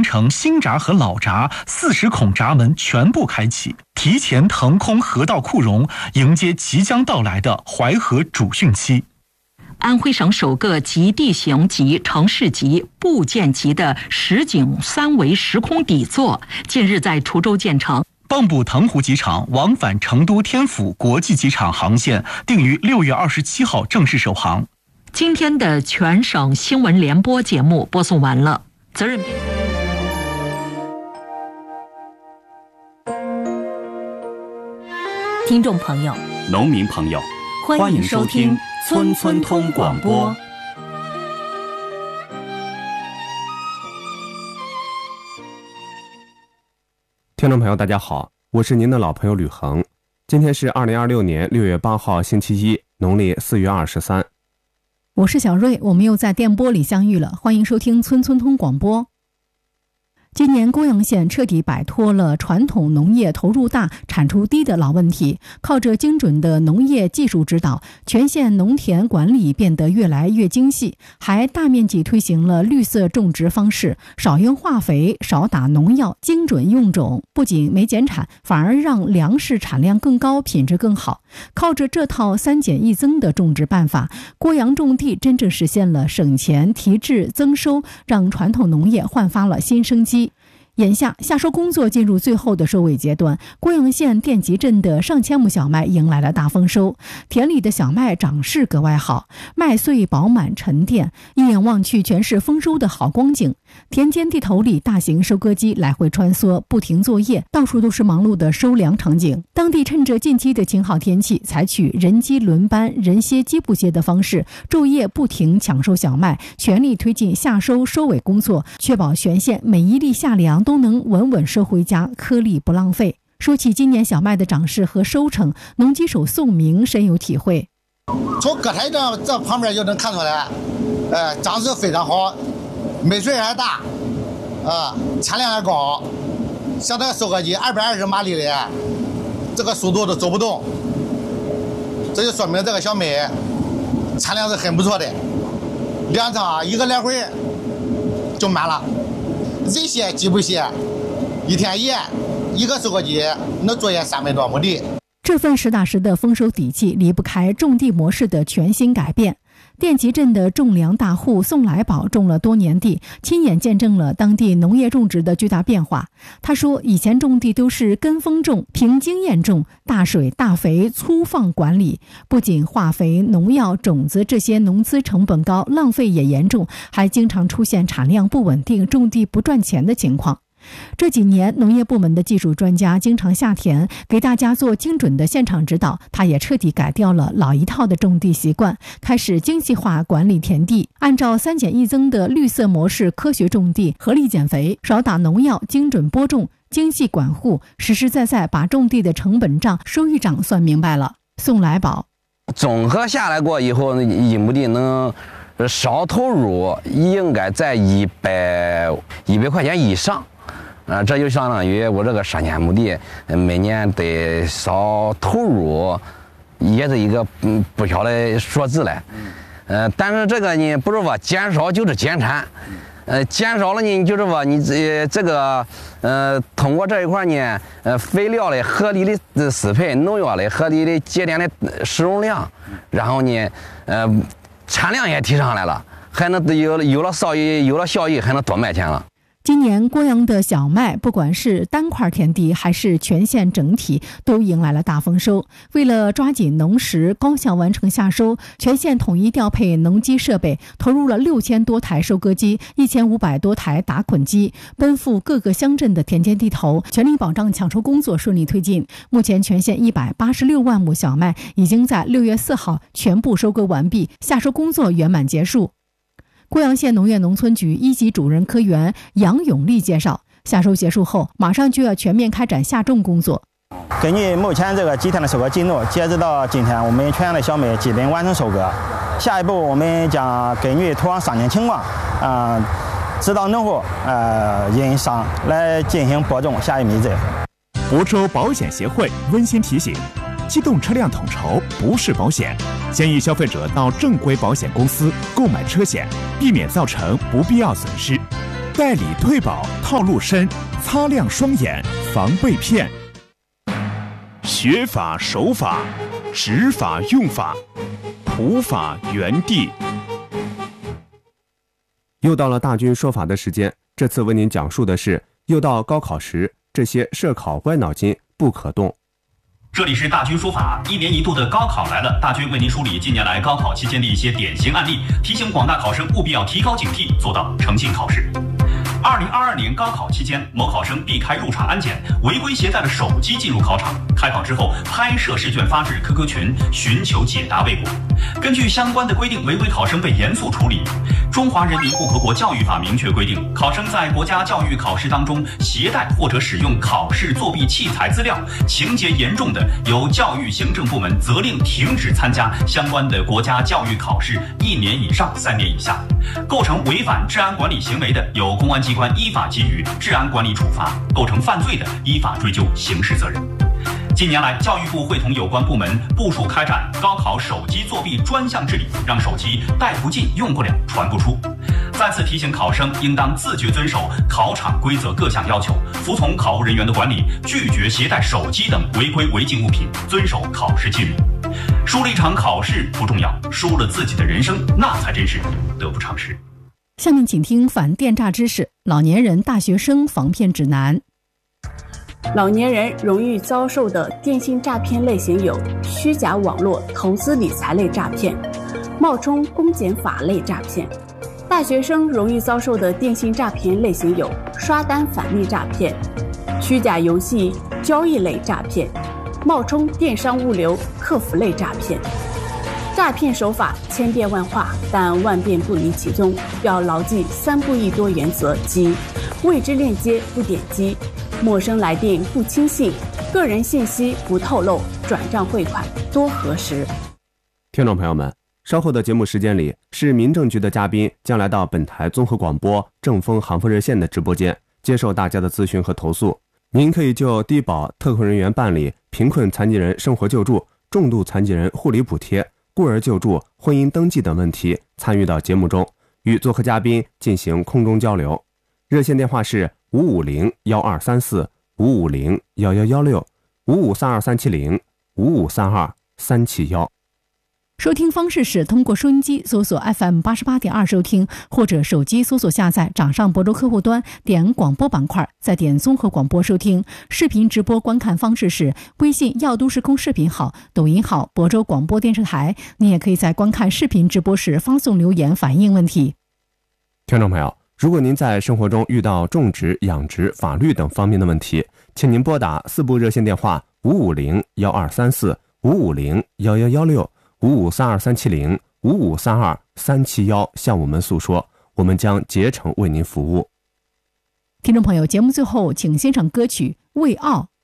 城新闸和老闸40孔闸门全部开启，提前腾空河道库容，迎接即将到来的淮河主汛期。 安徽省首个集地形及城市级、部件级的实景3维时空底座近日在滁州建成。 蚌埠腾湖机场往返成都天府国际机场航线定于6月27号正式首航。 今天的全省新闻联播节目播送完了，责任编辑。 听众朋友， 农民朋友，欢迎收听村村通广播。 听众朋友大家好，我是您的老朋友吕恒。今天是2026年6月8号星期一，农历4月23。 我是小瑞，我们又在电波里相遇了，欢迎收听村村通广播。今年鄱阳县彻底摆脱了传统农业投入大、产出低的老问题，靠着精准的农业技术指导，全县农田管理变得越来越精细，还大面积推行了绿色种植方式，少用化肥、少打农药，精准用种，不仅没减产，反而让粮食产量更高，品质更好。靠着这套3减1增的种植办法，鄱阳种地真正实现了省钱、提质、增收，让传统农业焕发了新生机。眼下夏收工作进入最后的收尾阶段，鄱阳县电集镇的上千亩小麦迎来了大丰收，田里的小麦长势格外好，麦穗饱满沉淀，一眼望去全是丰收的好光景。田间地头里大型收割机来回穿梭，不停作业，到处都是忙碌的收粮场景。当地趁着近期的晴好天气，采取人机轮班、人歇机不歇的方式，昼夜不停抢收小麦，全力推进夏收收尾工作，确保全县每一粒夏粮都能稳稳收回家，颗粒不浪费。说起今年小麦的长势和收成，农机手宋明深有体会。 从割台这旁边就能看出来，长势非常好，麦穗还大，产量还高。像这个收割机220马力的，这个速度都走不动，这就说明这个小麦产量是很不错的。2趟一个来回就满了。人歇机不歇，一天一个收割机能作业300多亩地。 这份实打实的丰收底气离不开种地模式的全新改变。电集镇的种粮大户宋来宝种了多年地，亲眼见证了当地农业种植的巨大变化。他说，以前种地都是跟风种，凭经验种，大水大肥粗放管理，不仅化肥、农药、种子这些农资成本高，浪费也严重，还经常出现产量不稳定、种地不赚钱的情况。这几年农业部门的技术专家经常下田，给大家做精准的现场指导，他也彻底改掉了老一套的种地习惯，开始精细化管理田地，按照3减1增的绿色模式科学种地，合理减肥，少打农药，精准播种，精细管护，实实在在把种地的成本账、收益账算明白了。宋来宝综合下来过以后，一亩地能少投入应该在100块钱以上。这就相当于我这个3000亩地，每年得少投入，也是一个不小的数字嘞。但是这个呢，不是说减少就是减产，减少了呢，就是说你这个通过这一块呢，肥料的合理的施配，农药的合理的节点的使用量，然后呢，产量也提上来了，还能有了效益，还能多卖钱了。 今年鄱阳的小麦，不管是单块田地还是全县整体，都迎来了大丰收。为了抓紧农时，高效完成夏收，全县统一调配农机设备，投入了6000多台收割机、1500多台打捆机，奔赴各个乡镇的田间地头，全力保障抢收工作顺利推进。目前全县186万亩小麦已经在6月4号全部收割完毕，夏收工作圆满结束。鄱阳县农业农村局1级主任科员杨永利介绍，夏收结束后，马上就要全面开展夏种工作。 根据目前这个几天的收割进度，截止到今天，我们全县的小麦基本完成收割。下一步，我们将根据土壤伤情情况，指导农户因伤来进行播种下一米子。 亳州保险协会温馨提醒：机动车辆统筹不是保险，建议消费者到正规保险公司购买车险，避免造成不必要损失。 代理退保套路深，擦亮双眼防被骗。学法守法，执法用法，普法原地。 又到了大军说法的时间，这次为您讲述的是又到高考时，这些涉考歪脑筋不可动。 这里是大军说法，一年一度的高考来了，大军为您梳理近年来高考期间的一些典型案例，提醒广大考生务必要提高警惕，做到诚信考试。2022年高考期间，某考生避开入场安检，违规携带了手机进入考场。开考之后，拍摄试卷发至 QQ 群，寻求解答未果。根据相关的规定，违规考生被严肃处理。中华人民共和国教育法明确规定，考生在国家教育考试当中携带或者使用考试作弊器材资料，情节严重的，由教育行政部门责令停止参加相关的国家教育考试1年以上3年以下。构成违反治安管理行为的，由公安机关依法给予治安管理处罚；构成犯罪的，依法追究刑事责任。近年来，教育部会同有关部门部署开展高考手机作弊专项治理，让手机带不进、用不了、传不出。再次提醒考生应当自觉遵守考场规则各项要求，服从考务人员的管理，拒绝携带手机等违规违禁物品，遵守考试纪律。输了一场考试不重要，输了自己的人生，那才真是得不偿失。 下面请听反电诈知识：老年人、大学生防骗指南。 老年人容易遭受的电信诈骗类型有虚假网络投资理财类诈骗、冒充公检法类诈骗；大学生容易遭受的电信诈骗类型有刷单返利诈骗、虚假游戏交易类诈骗、冒充电商物流客服类诈骗。诈骗手法千变万化，但万变不离其宗，要牢记3不1多原则，即未知链接不点击，陌生来电不轻信，个人信息不透露，转账汇款多核实。 听众朋友们，稍后的节目时间里，市民政局的嘉宾将来到本台综合广播正风航风热线的直播间，接受大家的咨询和投诉。您可以就低保特困人员办理、贫困残疾人生活救助、重度残疾人护理补贴、孤儿救助、婚姻登记等问题参与到节目中，与做客嘉宾进行空中交流。热线电话是550-1234、550-1116、5532370、5532371。 收听方式是通过收音机搜索 FM88.2 收听，或者手机搜索下载掌上博州客户端，点广播板块，再点综合广播收听。视频直播观看方式是微信耀都时空视频号、抖音号博州广播电视台。你也可以在观看视频直播时发送留言反映问题。 听众朋友，如果您在生活中遇到种植、养殖、法律等方面的问题，请您拨打4部热线电话550-1234、550-1116、5532370、5532371向我们诉说，我们将竭诚为您服务。 听众朋友，节目最后请欣赏歌曲《卫傲》，